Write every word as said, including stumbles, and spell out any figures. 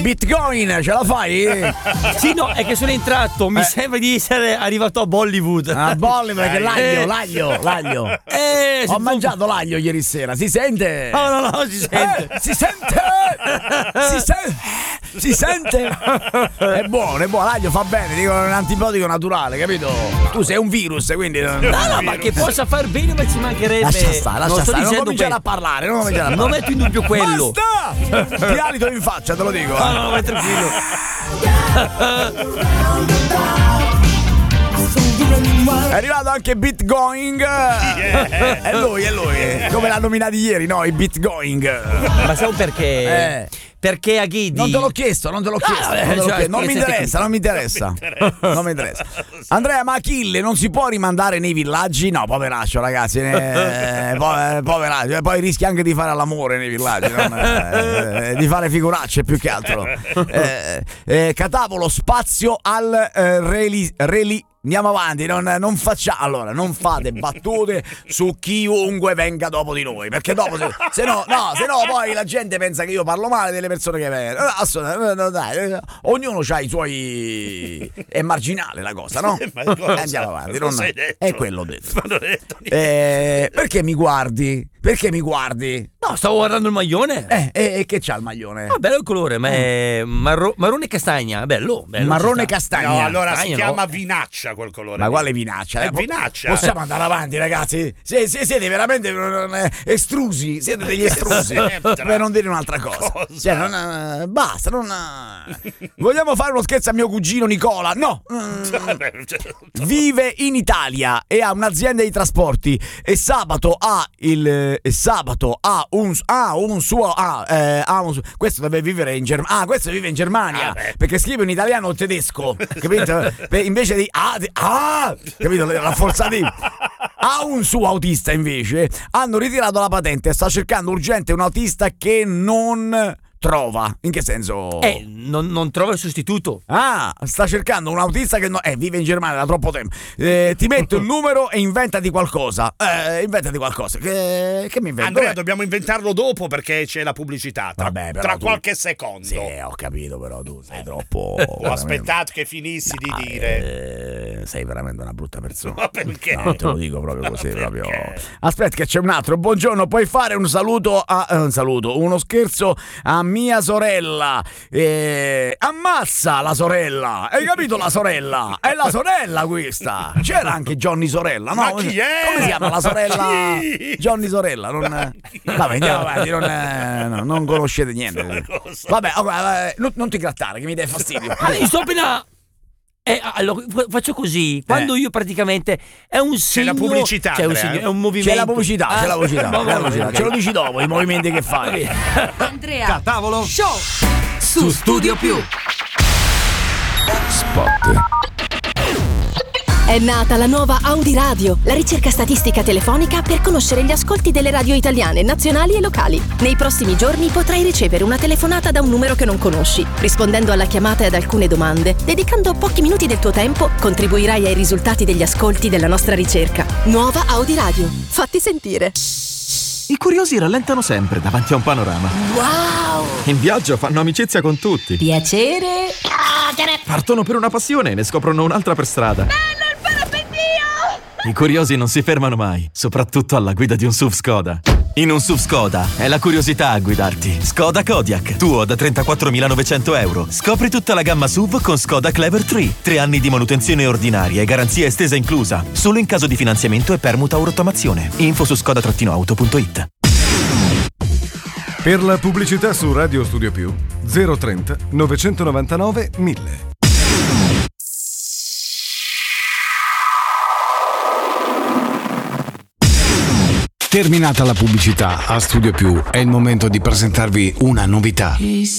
Bitcoin, ce la fai? Sì, no, è che sono entrato, mi Eh. sembra di essere arrivato a Bollywood. A Bollywood, perché l'aglio, Eh. l'aglio, l'aglio. Eh, Ho si- mangiato l'aglio ieri sera, si sente? No, no, no, si sente. Eh, si sente? Si sente? Si sente? È buono, è buono, l'aglio fa bene, dico, è un antibiotico naturale, capito? Tu sei un virus, quindi non... No, no, ma che possa far bene, ma ci mancherebbe. Lascia stare, lascia non sto stare, non dicendo cominciare que- a parlare, non cominciare a Non parlare. metto in dubbio quello. Basta! Ti alito in faccia, te lo dico. No, no, no, vai tranquillo. È arrivato anche Bitgoing. È lui, è lui. Come l'hanno nominato ieri, no? I Bitgoing. Ma sai perché? Eh. Perché a Ghidi? Non te l'ho chiesto, non te l'ho chiesto. vabbè, non, te l'ho cioè, chiesto. Non mi scherzi, interessa, non mi interessa. Non mi interessa. Andrea, ma Achille non si può rimandare nei villaggi? No, poveraccio, ragazzi. Eh, po- eh, poveraccio. E poi rischi anche di fare all'amore nei villaggi, non, eh, di fare figuracce più che altro. Eh, eh, Catavolo, spazio al eh, reli, reli Andiamo avanti, non, non facciamo. Allora, non fate battute su chiunque venga dopo di noi. Perché dopo, se, se no, no, se no, poi la gente pensa che io parlo male delle persone che vengono. No, assolutamente, no, dai, ognuno ha i suoi. È marginale la cosa, no? Ma cosa? Eh, andiamo avanti, non... Cosa hai detto? è quello detto. Non ho detto niente. Eh, perché mi guardi? Perché mi guardi? No, stavo guardando il maglione. Eh, e, e che c'ha il maglione? Ah, bello il colore, ma è marro- marrone castagna, bello, bello. Marrone ci sta. castagna. No, allora si Castagno, chiama no? vinaccia quel colore. Ma lì. quale vinaccia? È Eh, po- vinaccia. Possiamo andare avanti, ragazzi? Se, se siete veramente eh, estrusi, siete degli estrusi. Per non dire un'altra cosa. Cosa? Cioè, non, eh, basta, non. eh. Vogliamo fare uno scherzo a mio cugino Nicola? No. Mm. Vive in Italia e ha un'azienda di trasporti e sabato ha il e sabato ha un ha un suo ha, eh, ha un suo, questo deve vivere in Germania. Ah, questo vive in Germania Ah, beh. perché scrive in italiano o tedesco, capito? Per- invece di ah, di- ah, capito? Rafforzativo. Ha un suo autista invece, hanno ritirato la patente e sta cercando urgente un autista che non trova. In che senso? Eh, non, non trova il sostituto. Ah, sta cercando un autista che no, eh, vive in Germania da troppo tempo. Eh, ti metto il numero e inventati qualcosa. Eh, inventati qualcosa. Che, che mi invento? Andrea, Dov'è? dobbiamo inventarlo dopo perché c'è la pubblicità. Tra, Vabbè, però tra tu- qualche secondo. Sì, ho capito, però tu sei troppo. Ho aspettato che finissi di Ah, dire. eh, sei veramente una brutta persona. Ma perché? No, te lo dico proprio così, Ma proprio. perché? Aspetta che c'è un altro. Buongiorno, puoi fare un saluto a eh, un saluto, uno scherzo a mia sorella. Eh, ammazza la sorella. Hai capito la sorella? È la sorella questa. C'era anche Johnny Sorella, no? Ma chi è? Come si chiama la sorella? Chi? Johnny Sorella, non vabbè, andiamo avanti, non, eh, no, non conoscete niente. Vabbè, allora, eh, non, non ti grattare che mi dai fastidio. Ah, io sto appena. Eh, allora, fa- faccio così. Quando io praticamente è un segno. la pubblicità, C'è un, Andrea. segno, è un movimento. C'è la pubblicità, c'è la pubblicità, Ah, c'è la va bene, pubblicità. ok. Ce lo dici dopo i movimenti che fai. Andrea Catavolo Show su Studio Più. È nata la nuova Audi Radio, la ricerca statistica telefonica per conoscere gli ascolti delle radio italiane, nazionali e locali. Nei prossimi giorni potrai ricevere una telefonata da un numero che non conosci. Rispondendo alla chiamata e ad alcune domande, dedicando pochi minuti del tuo tempo, contribuirai ai risultati degli ascolti della nostra ricerca. Nuova Audi Radio. Fatti sentire. I curiosi rallentano sempre davanti a un panorama. Wow! In viaggio fanno amicizia con tutti. Piacere. Partono per una passione e ne scoprono un'altra per strada. I curiosi non si fermano mai, soprattutto alla guida di un S U V Skoda. In un S U V Skoda è la curiosità a guidarti. Skoda Kodiaq, tuo da trentaquattromilanovecento euro. Scopri tutta la gamma S U V con Skoda Clever tre. Tre anni di manutenzione ordinaria e garanzia estesa inclusa. Solo in caso di finanziamento e permuta o rottamazione. Info su skoda auto punto it. Per la pubblicità su Radio Studio Più zero trenta novecentonovantanove mille. Terminata la pubblicità a Studio Più, è il momento di presentarvi una novità.